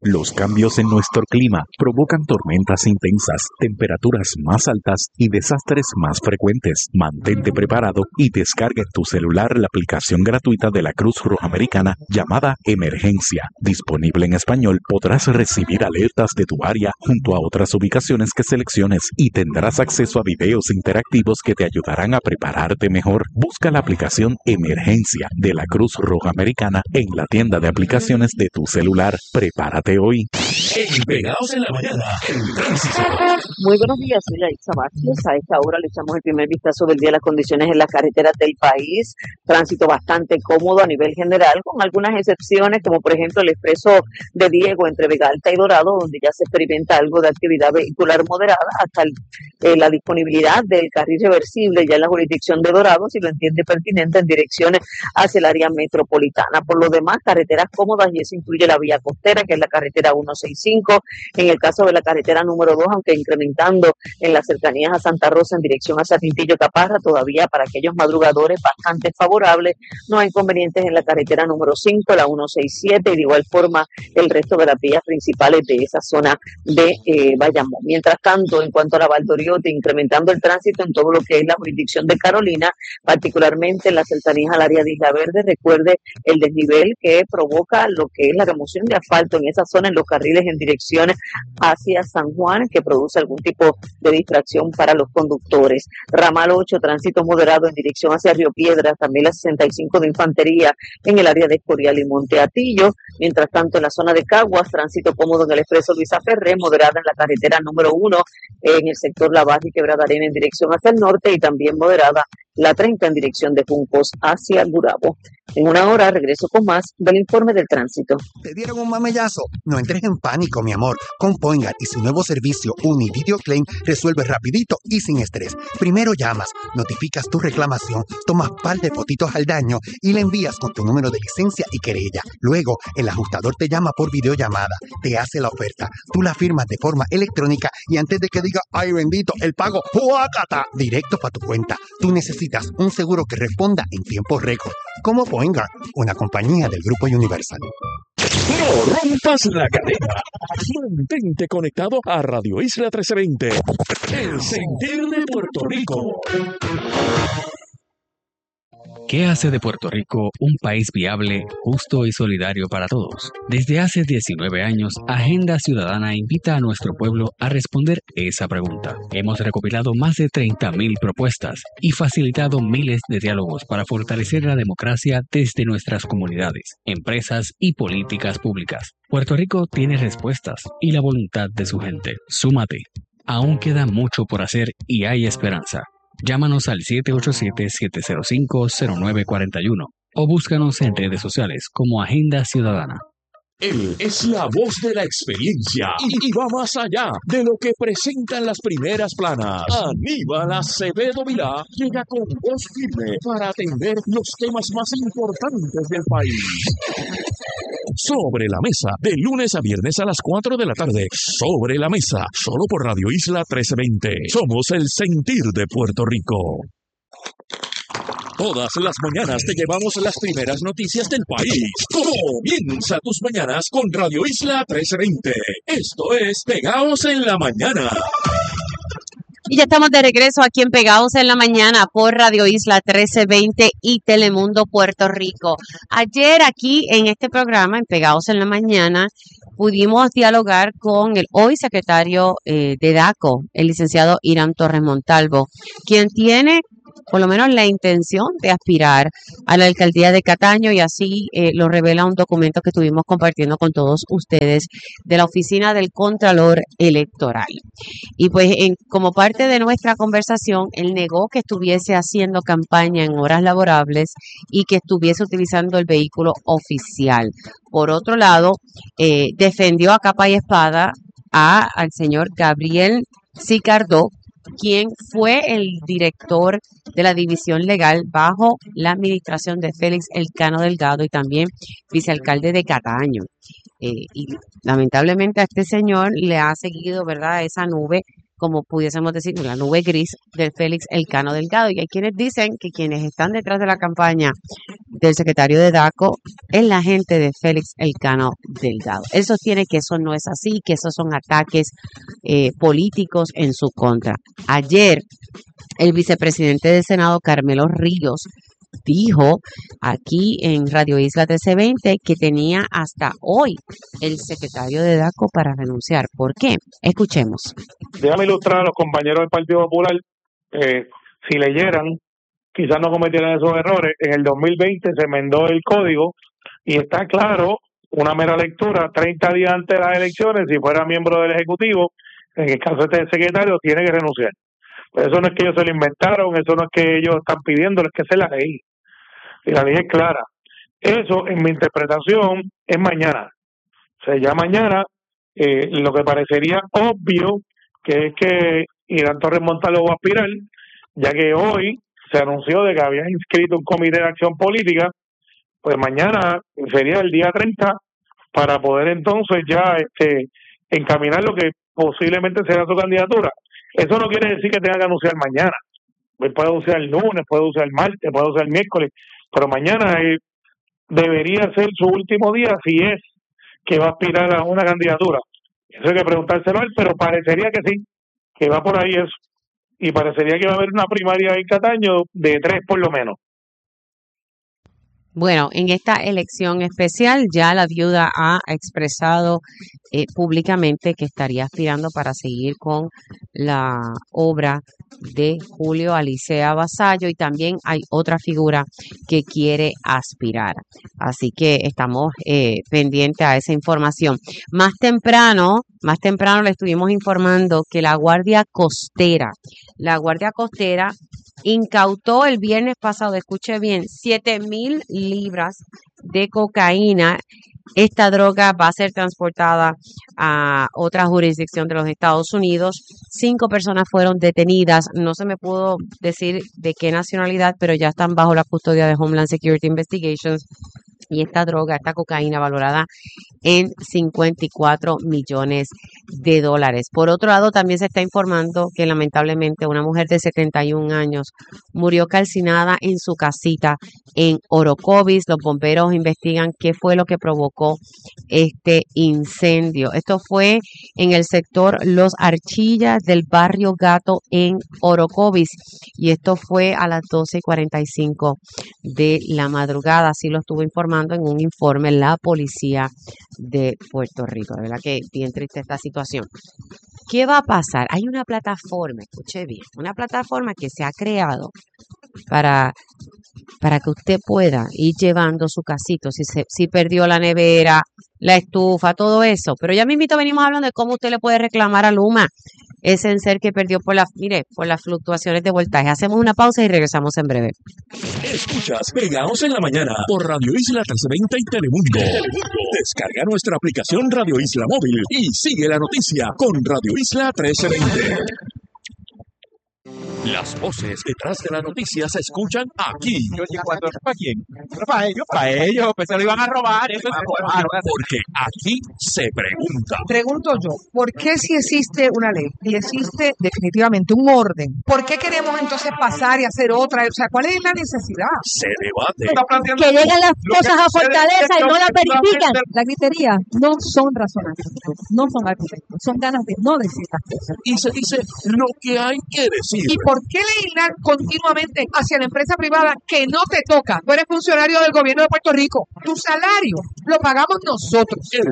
Los cambios en nuestro clima provocan tormentas intensas, temperaturas más altas y desastres más frecuentes. Mantente preparado y descarga en tu celular la aplicación gratuita de la Cruz Roja Americana llamada Emergencia. Disponible en español, podrás recibir alertas de tu área junto a otras ubicaciones que selecciones y tendrás acceso a videos interactivos que te ayudarán a prepararte mejor. Busca la aplicación Emergencia de la Cruz Roja Americana en la tienda de aplicaciones de tu celular. Prepárate hoy. Pegados en la mañana, el tránsito. Muy buenos días, soy Yaritza Vázquez. A esta hora le echamos el primer vistazo del día a las condiciones en las carreteras del país. Tránsito bastante cómodo a nivel general, con algunas excepciones, como por ejemplo el expreso de Diego entre Vega Alta y Dorado, donde ya se experimenta algo de actividad vehicular moderada, hasta la disponibilidad del carril reversible ya en la jurisdicción de Dorado, si lo entiende pertinente, en direcciones hacia el área metropolitana. Por lo demás, carreteras cómodas, y eso incluye la vía costera, que es la carretera 165, en el caso de la carretera número 2, aunque incrementando en las cercanías a Santa Rosa en dirección hacia Tintillo Caparra, todavía para aquellos madrugadores bastante favorables. No hay inconvenientes en la carretera número 5, la 167, y de igual forma el resto de las vías principales de esa zona de Bayamón. Mientras tanto, en cuanto a la Valdoriotti, incrementando el tránsito en todo lo que es la jurisdicción de Carolina, particularmente en las cercanías al área de Isla Verde. Recuerde el desnivel que provoca lo que es la remoción de asfalto en esa zona, en los carriles en direcciones hacia San Juan, que produce algún tipo de distracción para los conductores. Ramal 8, tránsito moderado en dirección hacia Río Piedras, también la 65 de Infantería en el área de Escorial y Monte Atillo. Mientras tanto, en la zona de Caguas, tránsito cómodo en el expreso Luisa Ferré, moderada en la carretera número 1 en el sector La Barra y Quebrada Arena en dirección hacia el norte, y también moderada la 30 en dirección de Juncos hacia Gurabo. En una hora regreso con más del informe del tránsito. ¿Te dieron un mamellazo? No entres en pánico, mi amor. Con Poingar y su nuevo servicio Univideo Claim resuelve rapidito y sin estrés. Primero llamas, notificas tu reclamación, tomas par de fotitos al daño y le envías con tu número de licencia y querella. Luego, el ajustador te llama por videollamada, te hace la oferta, tú la firmas de forma electrónica y antes de que diga ¡ay bendito! El pago ¡juácata! Directo para tu cuenta. Tú necesitas un seguro que responda en tiempo récord. Como Poingar, una compañía del Grupo Universal. No rompas la cadena. Mantente conectado a Radio Isla 1320. El sentir de Puerto Rico. ¿Qué hace de Puerto Rico un país viable, justo y solidario para todos? Desde hace 19 años, Agenda Ciudadana invita a nuestro pueblo a responder esa pregunta. Hemos recopilado más de 30,000 propuestas y facilitado miles de diálogos para fortalecer la democracia desde nuestras comunidades, empresas y políticas públicas. Puerto Rico tiene respuestas y la voluntad de su gente. Súmate. Aún queda mucho por hacer y hay esperanza. Llámanos al 787-705-0941 o búscanos en redes sociales como Agenda Ciudadana. Él es la voz de la experiencia y va más allá de lo que presentan las primeras planas. Aníbal Acevedo Vilá llega con voz firme para atender los temas más importantes del país. Sobre la mesa, de lunes a viernes a las 4 de la tarde. Sobre la mesa, solo por Radio Isla 1320. Somos el sentir de Puerto Rico. Todas las mañanas te llevamos las primeras noticias del país. Comienza tus mañanas con Radio Isla 1320. Esto es Pegados en la Mañana. Y ya estamos de regreso aquí en Pegados en la Mañana por Radio Isla 1320 y Telemundo Puerto Rico. Ayer aquí en este programa, en Pegados en la Mañana, pudimos dialogar con el hoy secretario de DACO, el licenciado Irán Torres Montalvo, quien tiene por lo menos la intención de aspirar a la alcaldía de Cataño, y así lo revela un documento que estuvimos compartiendo con todos ustedes de la Oficina del Contralor Electoral. Y pues como parte de nuestra conversación, él negó que estuviese haciendo campaña en horas laborables y que estuviese utilizando el vehículo oficial. Por otro lado, defendió a capa y espada al señor Gabriel Sicardó, quien fue el director de la división legal bajo la administración de Félix Elcano Delgado y también vicealcalde de Cataño. Y lamentablemente a este señor le ha seguido, ¿verdad?, esa nube, como pudiésemos decir, la nube gris de Félix Elcano Delgado. Y hay quienes dicen que quienes están detrás de la campaña del secretario de DACO es la gente de Félix Elcano Delgado. Él sostiene que eso no es así, que esos son ataques políticos en su contra. Ayer, el vicepresidente del Senado, Carmelo Ríos, dijo aquí en Radio Isla 1320 que tenía hasta hoy el secretario de DACO para renunciar. ¿Por qué? Escuchemos. Déjame ilustrar a los compañeros del Partido Popular. Si leyeran, quizás no cometieran esos errores. En el 2020 se enmendó el código y está claro, una mera lectura, 30 días antes de las elecciones, si fuera miembro del Ejecutivo, en el caso de este secretario, tiene que renunciar. Eso no es que ellos se lo inventaron, eso no es que ellos están pidiendo, es que esa es la ley. Y la ley es clara. Eso, en mi interpretación, es mañana. O sea, ya mañana, lo que parecería obvio, que es que Irán Torres Montalvo va a aspirar, ya que hoy se anunció de que había inscrito un comité de acción política, pues mañana sería el día 30 para poder entonces ya encaminar lo que posiblemente será su candidatura. Eso no quiere decir que tenga que anunciar mañana. Puede anunciar el lunes, puede anunciar el martes, puede anunciar el miércoles, pero mañana debería ser su último día si es que va a aspirar a una candidatura. Eso hay que preguntárselo a él, pero parecería que sí, que va por ahí eso. Y parecería que va a haber una primaria en Cataño de 3 por lo menos. Bueno, en esta elección especial ya la viuda ha expresado públicamente que estaría aspirando para seguir con la obra de Julio Alicea Vasallo, y también hay otra figura que quiere aspirar. Así que estamos pendientes a esa información. Más temprano le estuvimos informando que la Guardia Costera incautó el viernes pasado, escuche bien, 7,000 libras de cocaína. Esta droga va a ser transportada a otra jurisdicción de los Estados Unidos. 5 personas fueron detenidas. No se me pudo decir de qué nacionalidad, pero ya están bajo la custodia de Homeland Security Investigations. Y esta cocaína valorada en $54 millones. Por otro lado, también se está informando que lamentablemente una mujer de 71 años murió calcinada en su casita en Orocovis. Los bomberos investigan qué fue lo que provocó este incendio. Esto fue en el sector Los Archillas del barrio Gato en Orocovis, y esto fue a las 12:45 de la madrugada. Así lo estuvo informando en un informe la policía de Puerto Rico. De verdad que bien triste esta situación. ¿Qué va a pasar? Hay una plataforma, escuche bien, una plataforma que se ha creado para que usted pueda ir llevando su casito, si perdió la nevera, la estufa, todo eso. Pero ya mismito venimos hablando de cómo usted le puede reclamar a Luma ese enser que perdió por las fluctuaciones de voltaje. Hacemos una pausa y regresamos en breve. Escuchas Pegados en la Mañana por Radio Isla 1320 y Telemundo. Descarga nuestra aplicación Radio Isla Móvil y sigue la noticia con Radio Isla 1320. Las voces detrás de la noticia se escuchan aquí. ¿Para quién? Para ellos, pues se lo iban a robar. Eso es porque aquí se pregunta. Pregunto yo, ¿por qué si existe una ley y existe definitivamente un orden? ¿Por qué queremos entonces pasar y hacer otra? O sea, ¿cuál es la necesidad? Se debate. Que llegan las cosas a Fortaleza y no las verifican. La gritería no son razonables, no son argumentos, son ganas de no decir las cosas. Y se dice lo que hay que decir. ¿Y por qué legislar continuamente hacia la empresa privada que no te toca? Tú eres funcionario del gobierno de Puerto Rico. Tu salario lo pagamos nosotros. El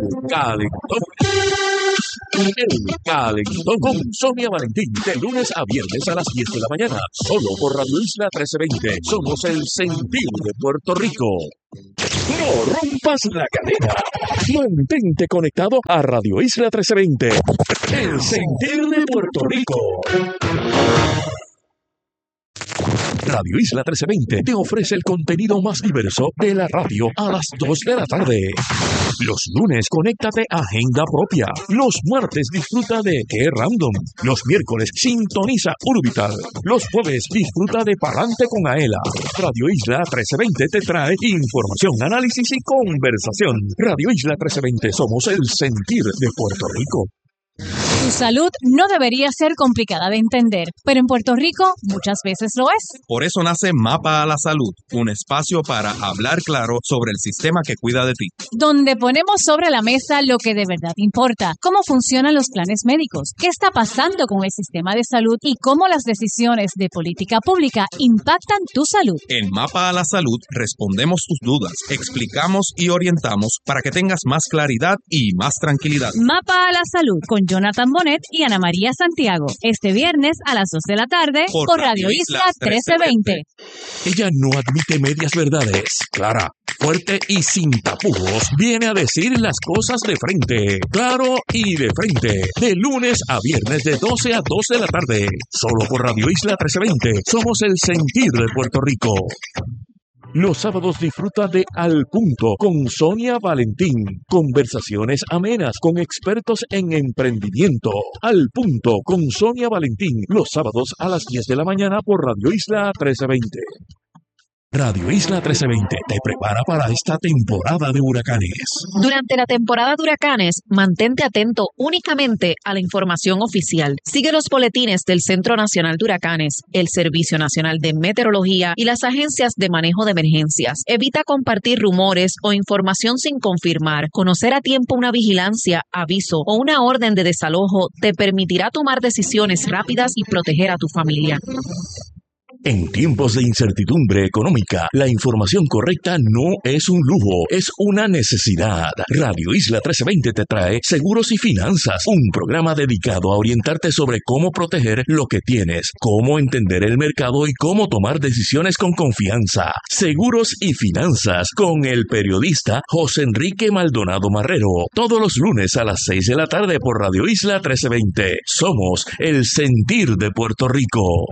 Calentón con Sonia Valentín, de lunes a viernes a las 10 de la mañana, solo por Radio Isla 1320. Somos el sentir de Puerto Rico. No rompas la cadena. Mantente conectado a Radio Isla 1320. El sentir de Puerto Rico. Radio Isla 1320 te ofrece el contenido más diverso de la radio a las 2 de la tarde. Los lunes, conéctate a Agenda Propia. Los martes, disfruta de Qué Random. Los miércoles, sintoniza Urbital. Los jueves, disfruta de Palante con Aela. Radio Isla 1320 te trae información, análisis y conversación. Radio Isla 1320, somos el sentir de Puerto Rico. Tu salud no debería ser complicada de entender, pero en Puerto Rico muchas veces lo es. Por eso nace Mapa a la Salud, un espacio para hablar claro sobre el sistema que cuida de ti. Donde ponemos sobre la mesa lo que de verdad importa, cómo funcionan los planes médicos, qué está pasando con el sistema de salud y cómo las decisiones de política pública impactan tu salud. En Mapa a la Salud respondemos tus dudas, explicamos y orientamos para que tengas más claridad y más tranquilidad. Mapa a la Salud con Jonathan Bonet y Ana María Santiago. Este viernes a las 2 de la tarde por Radio Isla 1320. Ella no admite medias verdades. Clara, fuerte y sin tapujos, viene a decir las cosas de frente. Claro y de frente. De lunes a viernes de 12 a 2 de la tarde. Solo por Radio Isla 1320. Somos el sentir de Puerto Rico. Los sábados disfruta de Al Punto con Sonia Valentín. Conversaciones amenas con expertos en emprendimiento. Al Punto con Sonia Valentín. Los sábados a las 10 de la mañana por Radio Isla 1320. Radio Isla 1320 te prepara para esta temporada de huracanes. Durante la temporada de huracanes, mantente atento únicamente a la información oficial. Sigue los boletines del Centro Nacional de Huracanes, el Servicio Nacional de Meteorología y las agencias de manejo de emergencias. Evita compartir rumores o información sin confirmar. Conocer a tiempo una vigilancia, aviso o una orden de desalojo te permitirá tomar decisiones rápidas y proteger a tu familia. En tiempos de incertidumbre económica, la información correcta no es un lujo, es una necesidad. Radio Isla 1320 te trae Seguros y Finanzas, un programa dedicado a orientarte sobre cómo proteger lo que tienes, cómo entender el mercado y cómo tomar decisiones con confianza. Seguros y Finanzas con el periodista José Enrique Maldonado Marrero, todos los lunes a las 6 de la tarde por Radio Isla 1320. Somos el sentir de Puerto Rico.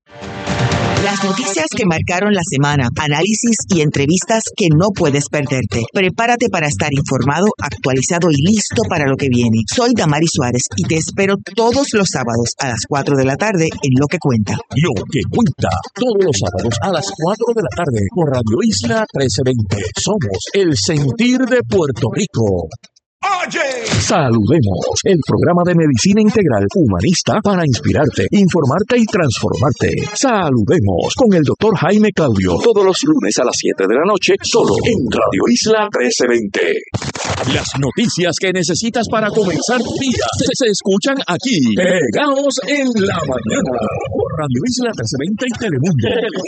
Las noticias que marcaron la semana, análisis y entrevistas que no puedes perderte. Prepárate para estar informado, actualizado y listo para lo que viene. Soy Damari Suárez y te espero todos los sábados a las 4 de la tarde en Lo que Cuenta. Lo que Cuenta, todos los sábados a las 4 de la tarde por Radio Isla 1320. Somos el sentir de Puerto Rico. Oye, saludemos, el programa de medicina integral humanista para inspirarte, informarte y transformarte. Saludemos con el doctor Jaime Claudio, todos los lunes a las 7 de la noche, solo en Radio Isla 1320. Las noticias que necesitas para comenzar tu día se escuchan aquí, pegados en la mañana, por Radio Isla 1320 y Telemundo.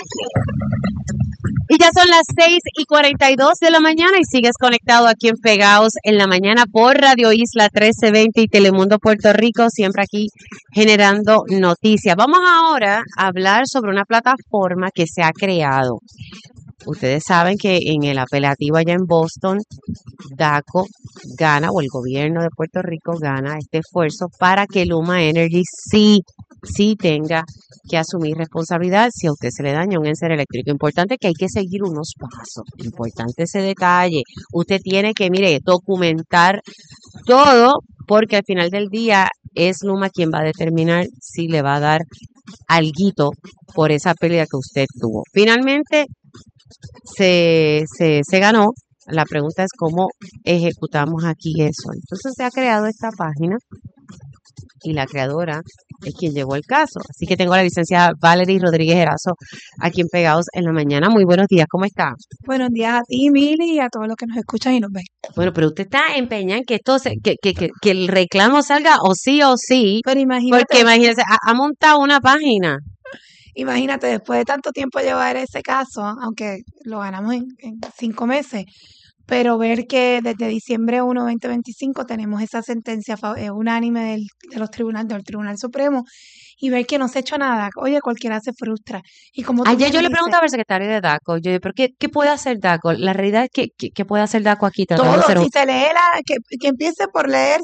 Y ya son las 6:42 de la mañana y sigues conectado aquí en Pegados en la Mañana por Radio Isla 1320 y Telemundo Puerto Rico, siempre aquí generando noticias. Vamos ahora a hablar sobre una plataforma que se ha creado. Ustedes saben que en el apelativo allá en Boston, DACO gana, o el gobierno de Puerto Rico gana este esfuerzo para que Luma Energy sí tenga que asumir responsabilidad si a usted se le daña un encer eléctrico. Importante que hay que seguir unos pasos. Importante ese detalle. Usted tiene que, documentar todo, porque al final del día es Luma quien va a determinar si le va a dar alguito por esa pérdida que usted tuvo. Finalmente, se ganó. La pregunta es cómo ejecutamos aquí eso. Entonces se ha creado esta página y la creadora es quien llevó el caso. Así que tengo a la licenciada Valerie Rodríguez Erazo aquí en Pegados en la Mañana. Muy buenos días, ¿cómo está? Buenos días a ti, Mili, y a todos los que nos escuchan y nos ven. Bueno, pero usted está empeñada en que esto que el reclamo salga o sí. Pero imagínate. Porque imagínese, ha montado una página. Imagínate, después de tanto tiempo llevar ese caso, aunque lo ganamos en 5 meses, pero ver que desde diciembre 1, 2025 tenemos esa sentencia unánime del Tribunal Supremo y ver que no se ha hecho nada. Oye, cualquiera se frustra. Y como ayer yo le preguntaba al secretario de DACO, ¿pero qué puede hacer DACO? La realidad es que puede hacer DACO aquí. Todo, si se lee, que empiece por leer